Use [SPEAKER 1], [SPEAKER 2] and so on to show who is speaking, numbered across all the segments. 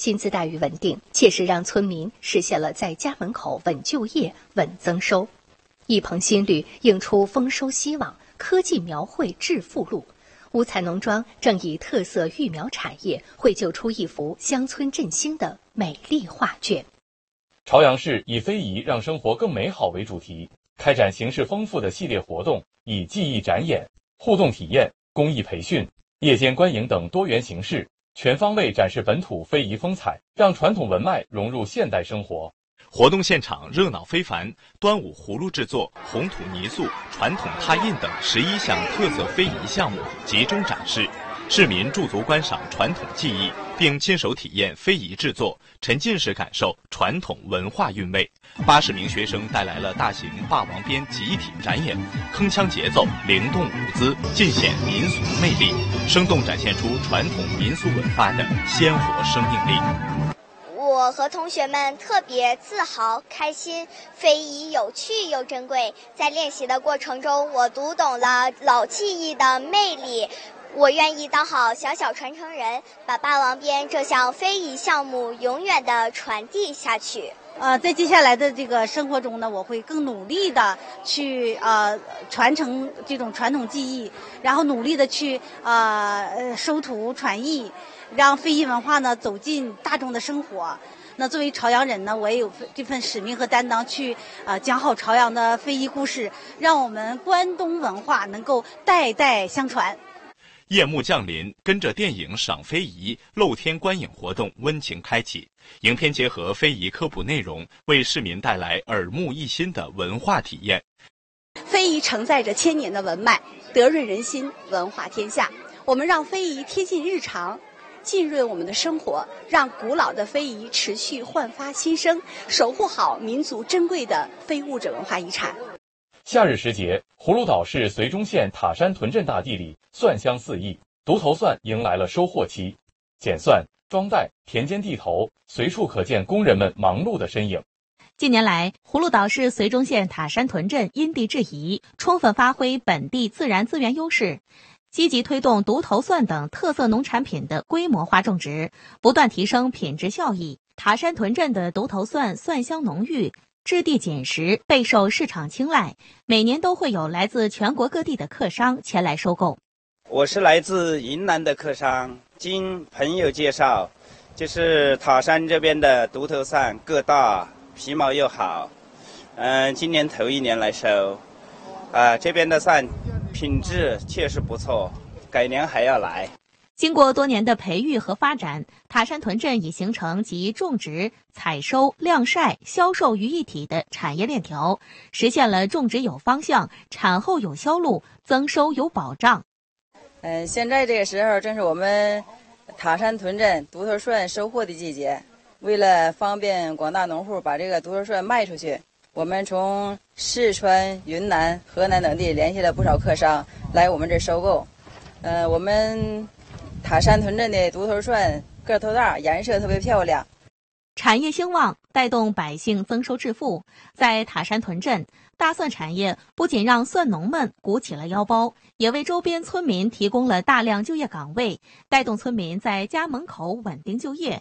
[SPEAKER 1] 薪资待遇稳定，切实让村民实现了在家门口稳就业、稳增收。一棚新绿映出丰收希望，科技描绘致富路。五彩农庄正以特色育苗产业绘就出一幅乡村振兴的美丽画卷。
[SPEAKER 2] 朝阳市以非遗让生活更美好为主题，开展形式丰富的系列活动，以技艺展演、互动体验、公益培训、夜间观影等多元形式，全方位展示本土非遗风采，让传统文脉融入现代生活。
[SPEAKER 3] 活动现场热闹非凡，端午葫芦制作、红土泥塑、传统拓印等11项特色非遗项目集中展示，市民驻足观赏传统技艺，并亲手体验非遗制作，沉浸式感受传统文化韵味。80名学生带来了大型霸王鞭集体展演，铿锵节奏、灵动舞姿，尽显民俗魅力，生动展现出传统民俗文化的鲜活生命力。
[SPEAKER 4] 我和同学们特别自豪、开心，非遗有趣又珍贵。在练习的过程中，我读懂了老技艺的魅力。我愿意当好小小传承人，把霸王鞭这项非遗项目永远地传递下去。
[SPEAKER 5] 在接下来的这个生活中呢，我会更努力的去传承这种传统技艺，然后努力的去收徒传艺，让非遗文化呢走进大众的生活。那作为朝阳人呢，我也有这份使命和担当，去讲好朝阳的非遗故事，让我们关东文化能够代代相传。
[SPEAKER 3] 夜幕降临，跟着电影赏非遗露天观影活动温情开启。影片结合非遗科普内容，为市民带来耳目一新的文化体验。
[SPEAKER 6] 非遗承载着千年的文脉，得润人心，文化天下。我们让非遗贴近日常，浸润我们的生活，让古老的非遗持续焕发新生，守护好民族珍贵的非物质文化遗产。
[SPEAKER 2] 夏日时节，葫芦岛市绥中县塔山屯镇大地里蒜香四溢，独头蒜迎来了收获期。捡蒜、装袋、田间地头，随处可见工人们忙碌的身影。
[SPEAKER 7] 近年来，葫芦岛市绥中县塔山屯镇因地制宜，充分发挥本地自然资源优势，积极推动独头蒜等特色农产品的规模化种植，不断提升品质效益。塔山屯镇的独头蒜蒜香浓郁，质地紧实，备受市场青睐，每年都会有来自全国各地的客商前来收购。
[SPEAKER 8] 我是来自云南的客商，经朋友介绍，就是塔山这边的独头蒜个大，皮毛又好。今年头一年来收，这边的蒜品质确实不错，改年还要来。
[SPEAKER 7] 经过多年的培育和发展，塔山屯镇已形成集种植、采收、晾晒、销售于一体的产业链条，实现了种植有方向、产后有销路、增收有保障。
[SPEAKER 9] 现在这个时候正是我们塔山屯镇独头蒜收获的季节。为了方便广大农户把这个独头蒜卖出去，我们从四川、云南、河南等地联系了不少客商来我们这儿收购。我们塔山屯镇的独头蒜个头大，颜色特别漂亮。
[SPEAKER 7] 产业兴旺，带动百姓增收致富。在塔山屯镇，大蒜产业不仅让蒜农们鼓起了腰包，也为周边村民提供了大量就业岗位，带动村民在家门口稳定就业。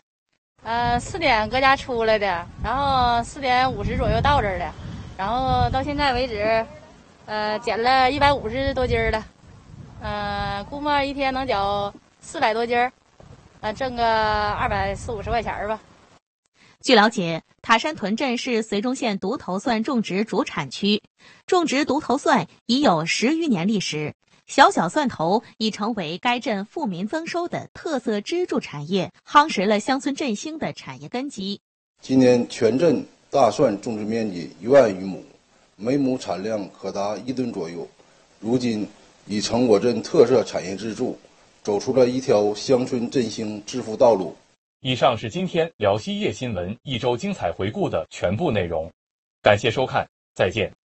[SPEAKER 10] 4点搁家出来的，然后4点50左右到这儿的，然后到现在为止，捡了150多斤了，估摸一天能缴400多斤，挣个240-250块钱吧。
[SPEAKER 7] 据了解，塔山屯镇是绥中县独头蒜种植主产区，种植独头蒜已有10余年历史。小小蒜头已成为该镇富民增收的特色支柱产业，夯实了乡村振兴的产业根基。
[SPEAKER 11] 今年全镇大蒜种植面积1万余亩，每亩产量可达1吨左右，如今已成我镇特色产业支柱，走出了一条乡村振兴致富道路。
[SPEAKER 2] 以上是今天辽西夜新闻一周精彩回顾的全部内容，感谢收看，再见。